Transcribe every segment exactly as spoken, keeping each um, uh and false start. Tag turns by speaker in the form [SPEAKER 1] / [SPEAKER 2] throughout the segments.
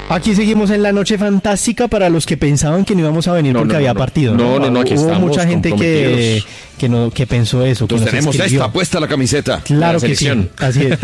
[SPEAKER 1] Aquí seguimos en la noche fantástica para los que pensaban que no íbamos a venir
[SPEAKER 2] No,
[SPEAKER 1] porque
[SPEAKER 2] no,
[SPEAKER 1] había
[SPEAKER 2] no.
[SPEAKER 1] partido.
[SPEAKER 2] No, no, no, aquí
[SPEAKER 1] Hubo
[SPEAKER 2] estamos
[SPEAKER 1] mucha gente que,
[SPEAKER 2] comprometidos.
[SPEAKER 1] que, no, que pensó eso. Que
[SPEAKER 3] Entonces
[SPEAKER 1] nos
[SPEAKER 3] tenemos
[SPEAKER 1] escribió.
[SPEAKER 3] esta puesta la camiseta.
[SPEAKER 1] Claro
[SPEAKER 2] La
[SPEAKER 1] que sí,
[SPEAKER 2] selección.
[SPEAKER 1] así es.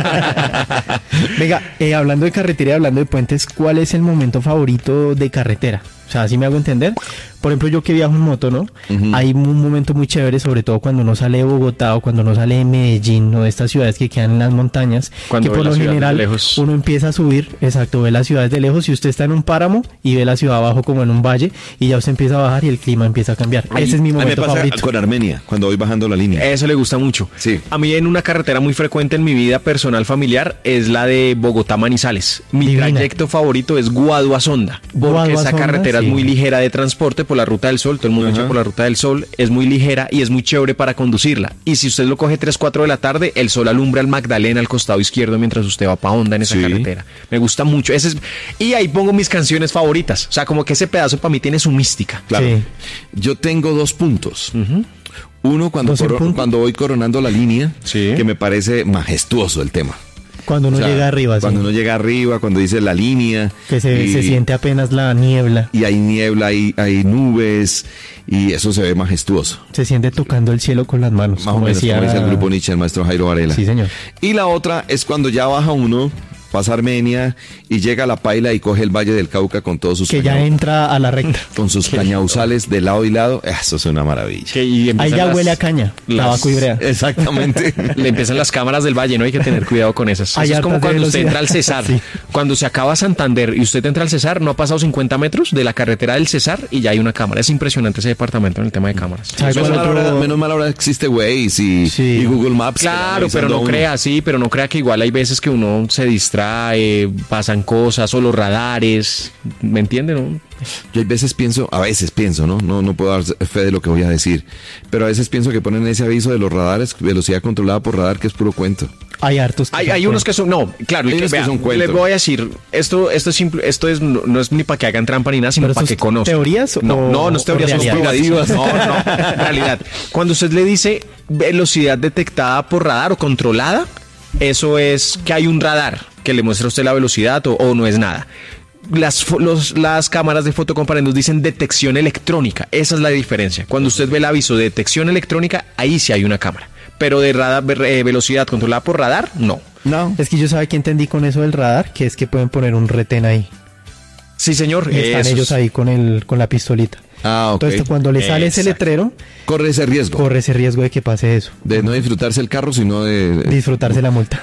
[SPEAKER 1] Venga, eh, hablando de carretera y hablando de puentes, ¿cuál es el momento favorito de carretera? O sea, así me hago entender. Por ejemplo, yo que viajo en moto, ¿no? Uh-huh. Hay un momento muy chévere, sobre todo cuando uno sale de Bogotá o cuando uno sale de Medellín o de estas ciudades que quedan en las montañas,
[SPEAKER 2] cuando
[SPEAKER 1] que por lo general uno empieza a subir, exacto, ve las ciudades de lejos y usted está en un páramo y ve la ciudad abajo como en un valle y ya usted empieza a bajar y el clima empieza a cambiar. Ay, ese es mi momento
[SPEAKER 3] a mí me pasa
[SPEAKER 1] favorito.
[SPEAKER 3] Con Armenia, cuando voy bajando la línea.
[SPEAKER 2] Eso le gusta mucho.
[SPEAKER 3] Sí.
[SPEAKER 2] A mí en una carretera muy frecuente en mi vida personal familiar es la de Bogotá-Manizales. Mi
[SPEAKER 1] Divina.
[SPEAKER 2] trayecto favorito es Guaduazonda, porque
[SPEAKER 1] Guaduazonda,
[SPEAKER 2] esa carretera
[SPEAKER 1] sí.
[SPEAKER 2] es muy ligera de transporte por la Ruta del Sol, todo el mundo echa por la Ruta del Sol, es muy ligera y es muy chévere para conducirla. Y si usted lo coge tres, cuatro de la tarde, el sol alumbra el Magdalena al costado izquierdo mientras usted va pa' Honda en esa
[SPEAKER 3] Sí.
[SPEAKER 2] carretera. Me gusta mucho. Ese es... Y ahí pongo mis canciones favoritas. O sea, como que ese pedazo para mí tiene su mística.
[SPEAKER 3] Claro.
[SPEAKER 1] Sí.
[SPEAKER 3] Yo tengo dos puntos.
[SPEAKER 2] Uh-huh.
[SPEAKER 3] Uno, cuando,
[SPEAKER 1] ¿Dos en
[SPEAKER 3] coro-
[SPEAKER 1] punto?
[SPEAKER 3] cuando voy coronando la línea,
[SPEAKER 2] Sí.
[SPEAKER 3] que me parece majestuoso el tema.
[SPEAKER 1] Cuando uno
[SPEAKER 3] O sea,
[SPEAKER 1] llega arriba,
[SPEAKER 3] Cuando
[SPEAKER 1] sí.
[SPEAKER 3] uno llega arriba, cuando dice la línea.
[SPEAKER 1] Que se,
[SPEAKER 3] y,
[SPEAKER 1] se siente apenas la niebla.
[SPEAKER 3] Y hay niebla, hay, hay nubes, y eso se ve majestuoso.
[SPEAKER 1] Se siente tocando el cielo con las manos.
[SPEAKER 3] Más o menos, como dice el grupo Nietzsche, el maestro Jairo Varela.
[SPEAKER 1] Sí, señor.
[SPEAKER 3] Y la otra es cuando ya baja uno, pasa Armenia, y llega a la Paila y coge el Valle del Cauca con todos sus
[SPEAKER 1] Que ya
[SPEAKER 3] cañau-
[SPEAKER 1] entra a la recta.
[SPEAKER 3] con sus cañauzales de lado y lado. Eso es una maravilla.
[SPEAKER 2] Que, y
[SPEAKER 1] Ahí
[SPEAKER 2] empiezan
[SPEAKER 1] ya
[SPEAKER 2] las-
[SPEAKER 1] huele a caña,
[SPEAKER 2] las-
[SPEAKER 1] tabaco y brea.
[SPEAKER 3] Exactamente.
[SPEAKER 2] Le empiezan las cámaras del valle, ¿no? Hay que tener cuidado con esas.
[SPEAKER 1] Hay
[SPEAKER 2] Eso es como
[SPEAKER 1] hartas de
[SPEAKER 2] cuando usted
[SPEAKER 1] velocidad.
[SPEAKER 2] entra al Cesar.
[SPEAKER 1] Sí.
[SPEAKER 2] Cuando se acaba Santander y usted entra al Cesar, no ha pasado cincuenta metros de la carretera del Cesar y ya hay una cámara. Es impresionante ese departamento en el tema de cámaras.
[SPEAKER 1] ¿Sabe
[SPEAKER 3] Menos
[SPEAKER 1] cuál
[SPEAKER 3] mal,
[SPEAKER 1] otro?
[SPEAKER 3] ahora, menos mal ahora existe Waze y,
[SPEAKER 1] Sí.
[SPEAKER 3] y Google Maps. que van
[SPEAKER 2] Claro,
[SPEAKER 3] avisando
[SPEAKER 2] pero no
[SPEAKER 3] a uno.
[SPEAKER 2] crea, sí, pero no crea que igual hay veces que uno se distrae, pasan cosas o los radares, ¿me entiende, no?
[SPEAKER 3] Yo a veces pienso, a veces pienso, ¿no? No, no puedo dar fe de lo que voy a decir, pero a veces pienso que ponen ese aviso de los radares, velocidad controlada por radar, que es puro cuento.
[SPEAKER 1] Hay hartos. que
[SPEAKER 2] Hay,
[SPEAKER 1] son
[SPEAKER 2] hay unos que son, no, claro,
[SPEAKER 3] Hay
[SPEAKER 2] el que,
[SPEAKER 3] unos que
[SPEAKER 2] vea,
[SPEAKER 3] son cuentos.
[SPEAKER 2] les voy a decir, esto, esto es simple, esto es, no, no es ni para que hagan trampa ni nada, sino
[SPEAKER 1] ¿Pero
[SPEAKER 2] para
[SPEAKER 1] eso
[SPEAKER 2] que
[SPEAKER 1] es
[SPEAKER 2] conozcan.
[SPEAKER 1] teorías
[SPEAKER 2] No,
[SPEAKER 1] o-
[SPEAKER 2] no, no es
[SPEAKER 1] o
[SPEAKER 2] teorías
[SPEAKER 1] realidad?
[SPEAKER 2] conspirativas. No, no, en realidad. Cuando usted le dice velocidad detectada por radar o controlada, eso es que hay un radar que le muestra a usted la velocidad o, o no es nada. Las, fo- los, las cámaras de fotocomparendos dicen detección electrónica. Esa es la diferencia. Cuando usted ve el aviso de detección electrónica, ahí sí hay una cámara. Pero de radar, eh, velocidad controlada por radar, no.
[SPEAKER 3] No.
[SPEAKER 1] Es que yo sabe que entendí con eso del radar, que es que pueden poner un retén ahí.
[SPEAKER 2] Sí, señor.
[SPEAKER 1] Y están
[SPEAKER 2] eso
[SPEAKER 1] ellos
[SPEAKER 2] es-
[SPEAKER 1] ahí con el con la pistolita.
[SPEAKER 3] Ah, ok.
[SPEAKER 1] Entonces cuando le sale ese
[SPEAKER 2] Exacto.
[SPEAKER 1] letrero,
[SPEAKER 3] Corre ese riesgo
[SPEAKER 1] corre ese riesgo de que pase eso.
[SPEAKER 3] de no disfrutarse el carro, sino de...
[SPEAKER 1] Disfrutarse la multa.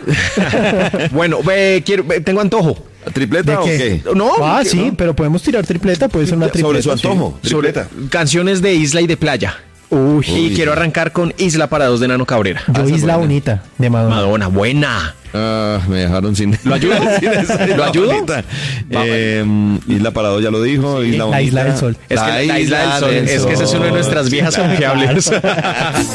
[SPEAKER 2] Bueno, ve, quiero, ve, tengo antojo.
[SPEAKER 3] ¿Tripleta
[SPEAKER 1] ¿De
[SPEAKER 3] o
[SPEAKER 1] qué?
[SPEAKER 3] qué?
[SPEAKER 2] No,
[SPEAKER 1] Ah,
[SPEAKER 2] que-
[SPEAKER 1] sí,
[SPEAKER 2] no.
[SPEAKER 1] pero podemos tirar tripleta, puede ser una tripleta.
[SPEAKER 3] Sobre su
[SPEAKER 1] sí.
[SPEAKER 3] antojo.
[SPEAKER 2] Sobre
[SPEAKER 3] Tripleta.
[SPEAKER 2] canciones de isla y de playa.
[SPEAKER 1] Uy,
[SPEAKER 2] Y
[SPEAKER 3] Uy.
[SPEAKER 2] quiero arrancar con Isla para dos de Nano Cabrera.
[SPEAKER 1] yo
[SPEAKER 3] esa es
[SPEAKER 1] Isla
[SPEAKER 3] buena.
[SPEAKER 1] Bonita de Madonna.
[SPEAKER 2] Madonna, buena.
[SPEAKER 3] Ah, me dejaron sin...
[SPEAKER 2] ¿Lo ayudo?
[SPEAKER 3] sin esa
[SPEAKER 2] ¿Lo ayudo?
[SPEAKER 3] bonita. Eh, Isla Parado ya lo dijo. Isla
[SPEAKER 1] la
[SPEAKER 3] Bonita.
[SPEAKER 1] Isla del Sol.
[SPEAKER 2] Es que la Isla del Sol, es que esa es una de nuestras viejas
[SPEAKER 3] Claro.
[SPEAKER 2] confiables.